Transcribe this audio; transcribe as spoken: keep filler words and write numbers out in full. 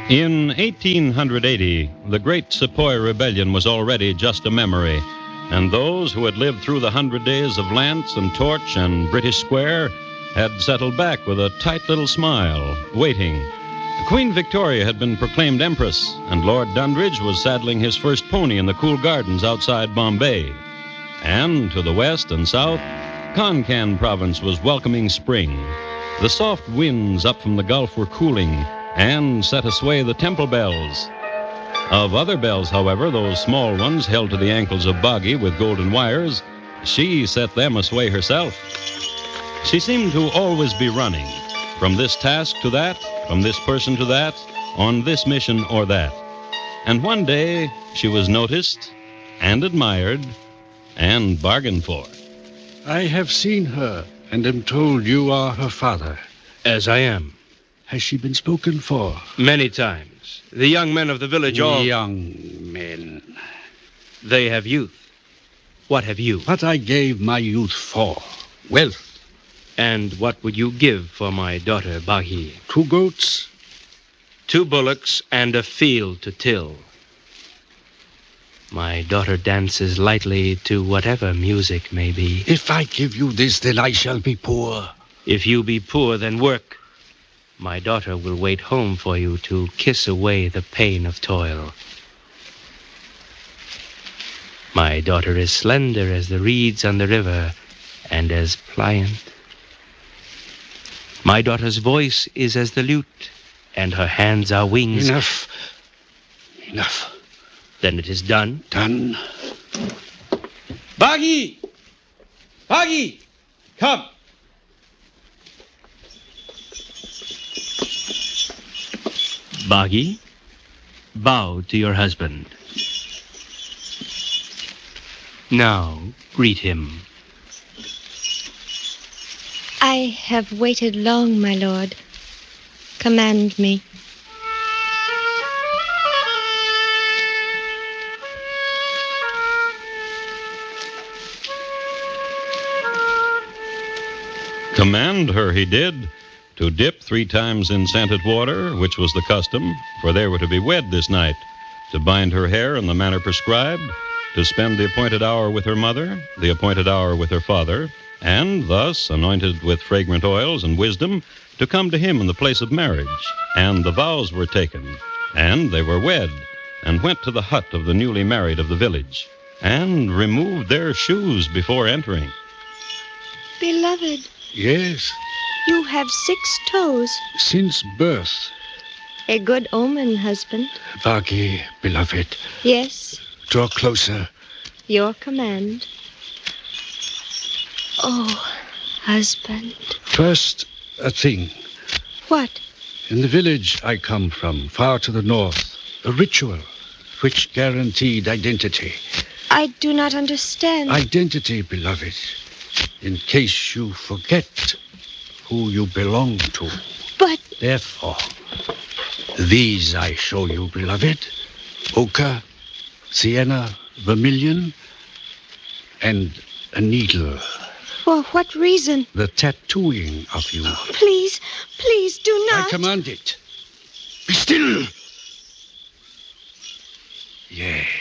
In eighteen eighty, the Great Sepoy Rebellion was already just a memory, and those who had lived through the hundred days of Lance and Torch and British Square had settled back with a tight little smile, waiting. Queen Victoria had been proclaimed Empress, and Lord Dundridge was saddling his first pony in the cool gardens outside Bombay. And to the west and south, Konkan province was welcoming spring. The soft winds up from the Gulf were cooling and set asway the temple bells. Of other bells, however, those small ones held to the ankles of Boggy with golden wires, she set them asway herself. She seemed to always be running, from this task to that, from this person to that, on this mission or that. And one day she was noticed and admired and bargained for. I have seen her and am told you are her father. As I am. Has she been spoken for? Many times. The young men of the village all... Young men. They have youth. What have you? What I gave my youth for. Wealth. And what would you give for my daughter, Bagi? Two goats. Two bullocks and a field to till. My daughter dances lightly to whatever music may be. If I give you this, then I shall be poor. If you be poor, then work. My daughter will wait home for you to kiss away the pain of toil. My daughter is slender as the reeds on the river, and as pliant. My daughter's voice is as the lute, and her hands are wings. Enough. Enough. Then it is done? Done. Bagi! Bagi! Come! Bagi, bow to your husband. Now, greet him. I have waited long, my lord. Command me. Command her he did, to dip three times in scented water, which was the custom, for they were to be wed this night, to bind her hair in the manner prescribed, to spend the appointed hour with her mother, the appointed hour with her father, and thus, anointed with fragrant oils and wisdom, to come to him in the place of marriage. And the vows were taken, and they were wed, and went to the hut of the newly married of the village, and removed their shoes before entering. Beloved. Yes. You have six toes. Since birth. A good omen, husband. Bagi, beloved. Yes. Draw closer. Your command. Oh, husband. First, a thing. What? In the village I come from, far to the north, a ritual which guaranteed identity. I do not understand. Identity, beloved. In case you forget who you belong to. But... Therefore, these I show you, beloved. Ochre, sienna, vermilion, and a needle. For what reason? The tattooing of you. Oh, please, please do not. I command it. Be still. Yes.